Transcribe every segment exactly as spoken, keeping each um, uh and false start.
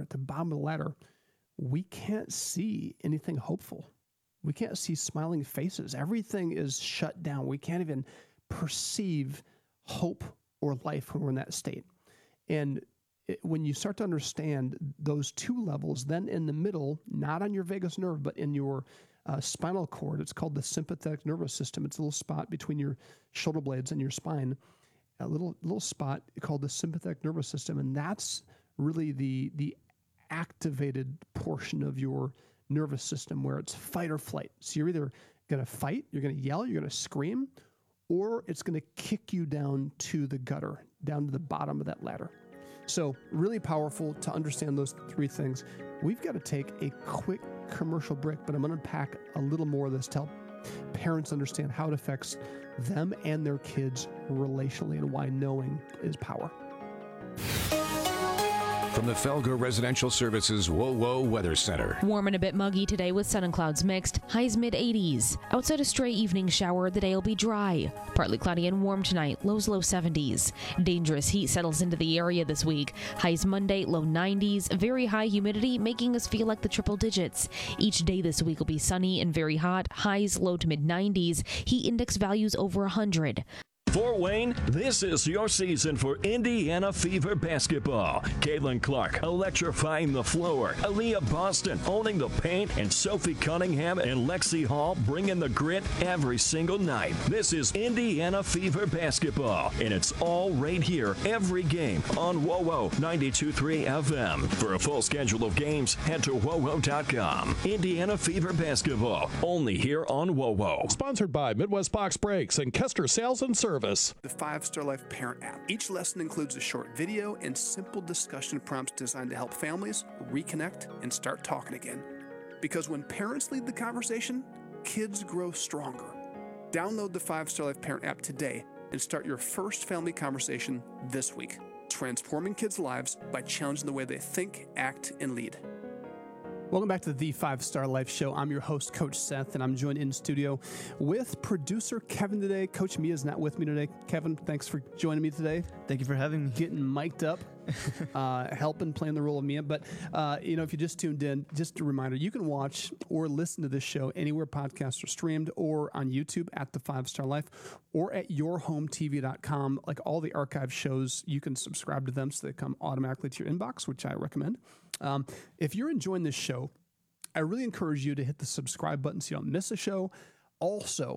at the bottom of the ladder, we can't see anything hopeful. We can't see smiling faces. Everything is shut down. We can't even perceive hope or life when we're in that state. And it, when you start to understand those two levels, then in the middle, not on your vagus nerve, but in your uh, spinal cord, it's called the sympathetic nervous system. It's a little spot between your shoulder blades and your spine, a little little spot called the sympathetic nervous system. And that's really the the activated portion of your nervous system where it's fight or flight. So you're either going to fight, you're going to yell, you're going to scream, or it's going to kick you down to the gutter, down to the bottom of that ladder. So really powerful to understand those three things. We've got to take a quick commercial break, but I'm going to unpack a little more of this to help parents understand how it affects them and their kids relationally and why knowing is power. From the Felger Residential Services WoWo Weather Center. Warm and a bit muggy today with sun and clouds mixed. Highs mid eighties. Outside a stray evening shower, the day will be dry. Partly cloudy and warm tonight. Lows low seventies. Dangerous heat settles into the area this week. Highs Monday, low nineties. Very high humidity, making us feel like the triple digits. Each day this week will be sunny and very hot. Highs low to mid nineties. Heat index values over one hundred. Fort Wayne, this is your season for Indiana Fever basketball. Caitlin Clark electrifying the floor. Aaliyah Boston owning the paint. And Sophie Cunningham and Lexi Hall bringing the grit every single night. This is Indiana Fever basketball. And it's all right here every game on WoWo ninety-two point three F M. For a full schedule of games, head to wowo dot com. Indiana Fever basketball, only here on WoWo. Sponsored by Midwest Box Brakes and Kester Sales and Service. The Five Star Life Parent app. Each lesson includes a short video and simple discussion prompts designed to help families reconnect and start talking again. Because when parents lead the conversation, kids grow stronger. Download the Five Star Life Parent app today and start your first family conversation this week. Transforming kids' lives by challenging the way they think, act, and lead. Welcome back to the Five Star Life Show. I'm your host, Coach Seth, and I'm joined in studio with producer Kevin today. Coach Mia's not with me today. Kevin, thanks for joining me today. Thank you for having me. Getting mic'd up, uh, helping playing the role of Mia. But, uh, you know, if you just tuned in, just a reminder, you can watch or listen to this show anywhere podcasts are streamed or on YouTube at the Five Star Life or at your home T V dot com. Like all the archive shows, you can subscribe to them so they come automatically to your inbox, which I recommend. Um, if you're enjoying this show, I really encourage you to hit the subscribe button so you don't miss a show. Also,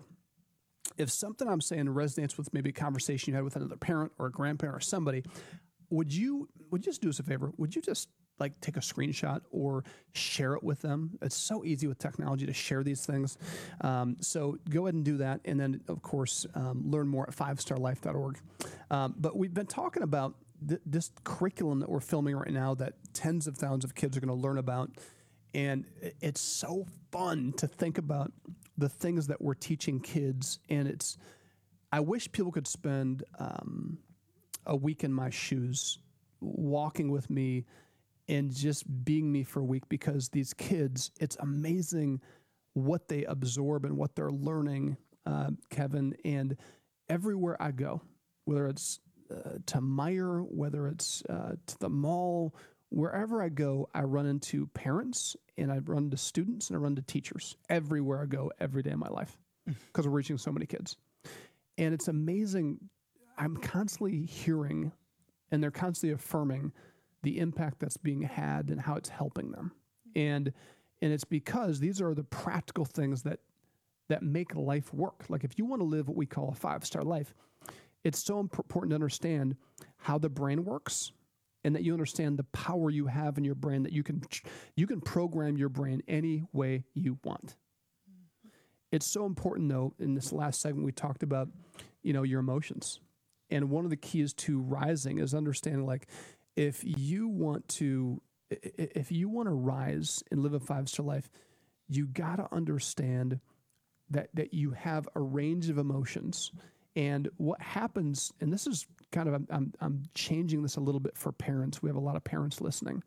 if something I'm saying resonates with maybe a conversation you had with another parent or a grandparent or somebody, would you would you just do us a favor? Would you just like take a screenshot or share it with them? It's so easy with technology to share these things. Um, so go ahead and do that. And then, of course, um, learn more at five star life dot org. Um, but we've been talking about th- this curriculum that we're filming right now that tens of thousands of kids are going to learn about. And it's so fun to think about the things that we're teaching kids. And it's, I wish people could spend um, a week in my shoes, walking with me and just being me for a week, because these kids, it's amazing what they absorb and what they're learning, uh, Kevin. And everywhere I go, whether it's uh, to Meijer, whether it's uh, to the mall, wherever I go, I run into parents and I run into students and I run into teachers everywhere I go every day of my life because we're reaching so many kids. And it's amazing. I'm constantly hearing and they're constantly affirming the impact that's being had and how it's helping them. And and it's because these are the practical things that that make life work. Like if you want to live what we call a five-star life, it's so important to understand how the brain works, and that you understand the power you have in your brain, that you can you can program your brain any way you want. Mm-hmm. It's so important, though, in this last segment we talked about, you know, your emotions. And one of the keys to rising is understanding, like, if you want to if you want to rise and live a five-star life, you got to understand that that you have a range of emotions. And what happens, and this is kind of, I'm, I'm changing this a little bit for parents. We have a lot of parents listening.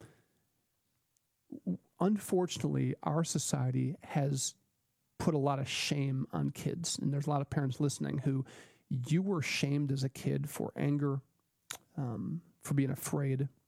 Unfortunately, our society has put a lot of shame on kids. And there's a lot of parents listening who, you were shamed as a kid for anger, um, for being afraid,